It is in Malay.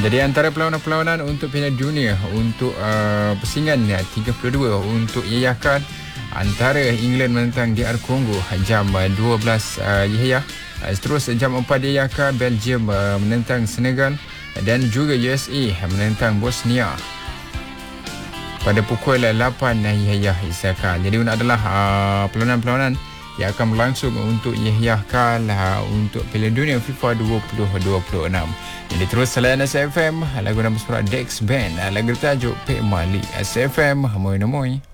Jadi antara perlawanan-perlawanan untuk Piala Dunia untuk pusingan 32 untuk iayakan antara England menentang DR Congo jam 12 Yahya. Terus jam 4 iayakan Belgium menentang Senegal dan juga USA menentang Bosnia pada pukul 8 Yahya isakan. Jadi ini adalah perlawanan-perlawanan yang akan berlangsung untuk iayakan untuk Piala Dunia FIFA 2026. Jadi terus selain SFM, lagu nama surat Dex Band, lagu tajuk Pek Mali. SFM, Moy Nomoy.